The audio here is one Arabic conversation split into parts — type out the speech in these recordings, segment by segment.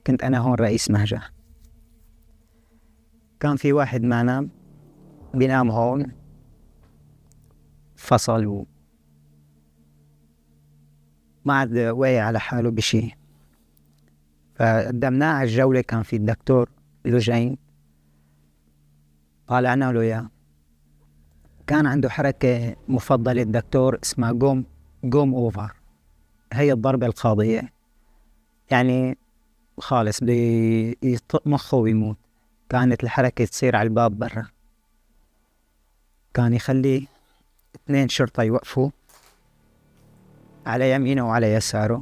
كنت أنا هون رئيس مهجة. كان في واحد معنا بينام هون، فصل وما عاد واعي على حاله بشي. فقدمناه على الجولة، كان في الدكتور لجين، طالعنا له إياه. كان عنده حركة مفضلة الدكتور اسمها قوم أوفر، هي الضربة القاضية، يعني خالص بيطق مخه ويموت. كانت الحركة تصير على الباب برا، كان يخلي 2 شرطة يوقفوا على يمينه وعلى يساره،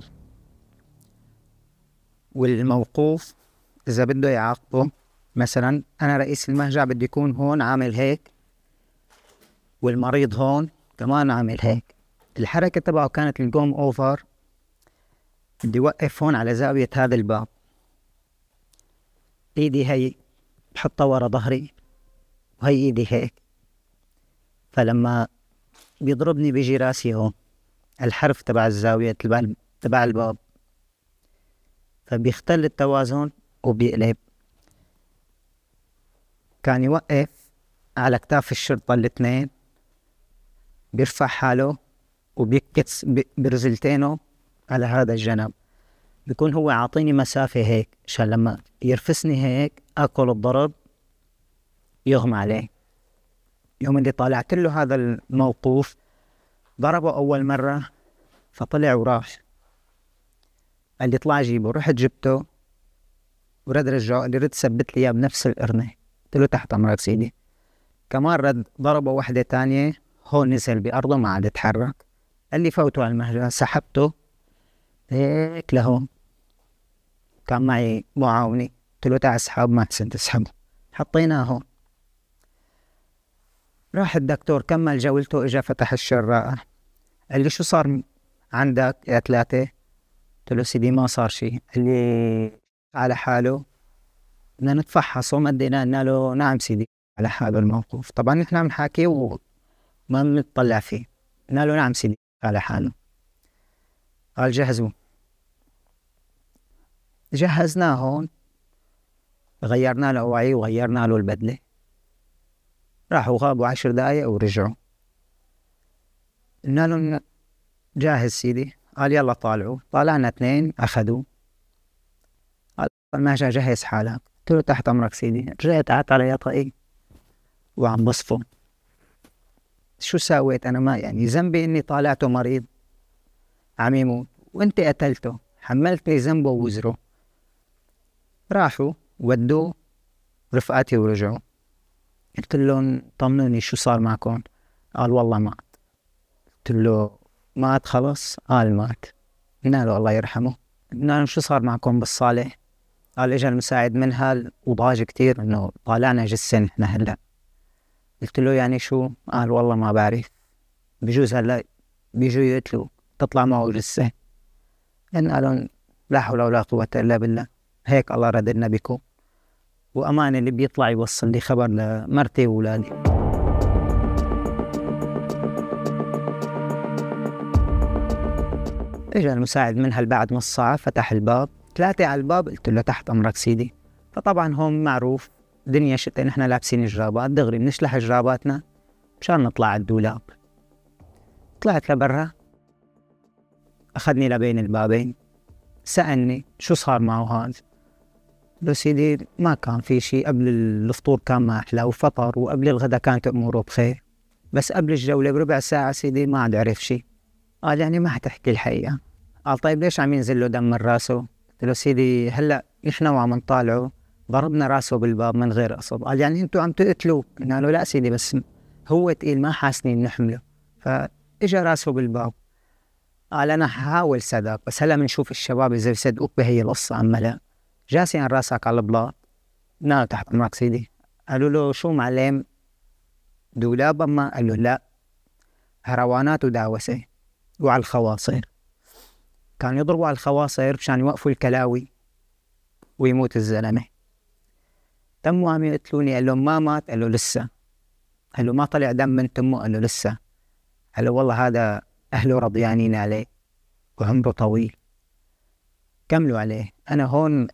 والموقوف إذا بده يعاقبه، مثلا أنا رئيس المهجع بدي يكون هون عامل هيك، والمريض هون كمان عامل هيك. الحركة تبعه كانت القوم أوفر، بدي يوقف هون على زاوية هذا الباب، إيدي هي بحطها ورا ظهري وهي إيدي هيك، فلما بيضربني بيجي راسي هون الحرف تبع الزاوية تبع الباب، فبيختل التوازن وبيقلب. كان يوقف على كتاف الشرطة 2، بيرفع حاله وبيكتس برزلتينه على هذا الجنب، بيكون هو عاطيني مسافة هيك عشان لما يرفسني هيك أكل الضرب يغمى عليه. يوم اللي طالعت له هذا الموقوف ضربه أول مرة، فطلع وراح، قال لي اطلع جيبه. رحت جبته ورد رجعه، قال لي رد ثبت لي اياه بنفس القرنة. قلت له تحت امرك سيدي. كمان رد ضربه واحدة تانية، هون نزل بأرضه ما عاد يتحرك. قال لي فوتوا على المهجة، سحبته هيك لهون، كان معي معاوني، قلت له تعال اسحب، ما حسن تسحبه، حطيناه هون. راح الدكتور كمل جولته، اجا فتح الشراءة، قال لي شو صار عندك يا 3؟ قلت له سيدي ما صار شيء. قال لي على حاله، بدنا نتفحصه. مدينا قلنا له نعم سيدي على حاله الموقوف. طبعا نحن عم نحكي وما بنطلع فيه. قلنا له نعم سيدي على حاله. قال جهزوه. جهزناه هون، غيرنا له وعي وغيرنا له البدلة. راحوا غابوا 10 دقايق ورجعوا. قلنا له جاهز سيدي. قال يلا طالعوا. طالعنا 2 أخذوا. قال ما جهز حالك. قلت له تحت أمرك سيدي. رجعت قعدت على يطئي وعم بصفه. شو سويت أنا؟ ما يعني ذنبي إني طالعته مريض عم يموت وإنت قتلته، حملتني ذنبه ووزره. راحوا ودوه رفقاتي ورجعوا. قلت لهم طمنوني شو صار معكم؟ قال والله مات. قلت له مات خلص؟ قال مات. قلنا له الله يرحمه. قلنا له شو صار معكم بالصالة؟ قال اجى المساعد منها وضاج كتير انه طالعنا جثة نحن هلا. قلت له يعني شو؟ قال والله ما بعرف، بجوز هلا بيجوا يقتلوا تطلع معه جثة. قلنا لهم لا حول ولا قوة الا بالله، هيك الله ردنا بكم، وأمان اللي بيطلع يوصل لي خبر لمرتي وولادي. اجى المساعد منها بعد نص ساعة، فتح الباب، 3 على الباب. قلت له تحت أمرك سيدي. فطبعا هون معروف دنيا شتاء، نحن لابسين جرابات، دغري بنشلح جراباتنا مشان نطلع على الدولاب. طلعت لبرا، أخذني لبين البابين، سألني شو صار معه هذا؟ له سيدي ما كان في شيء، قبل الفطور كان ما أحلى وفطر، وقبل الغداء كانت أموره بخير، بس قبل الجولة بربع ساعة سيدي ما عاد عرف شيء. قال يعني ما حتحكي الحقيقة. قال طيب ليش عم ينزل له دم من راسه؟ قلت له سيدي هلأ نحن وعم نطالعه ضربنا راسه بالباب من غير قصد. قال يعني انتوا عم تقتلوه؟ قلنا له لا سيدي بس هو تقيل ما حاسنين نحمله، فاجا راسه بالباب. قال انا حاول صدق، بس هلا بنشوف الشباب اذا بيصدقوك بهي القصة اما لا. جاسي عن راسك على البلاط. قلنا له تحت امرك سيدي. قالوا له شو معلم دولاب اما؟ قال له لا، هروانات ودعوسة وعلى الخواصر. كان يضربوا على الخواصر مشان يوقفوا الكلاوي ويموت الزلمة. تموا عم يقتلوني. قال لهم ما مات؟ قال له لسه. قال له ما طلع دم من تمه؟ قال له لسه. قال له والله هذا أهله رضيانين عليه وعمره طويل. كملوا عليه. أنا هون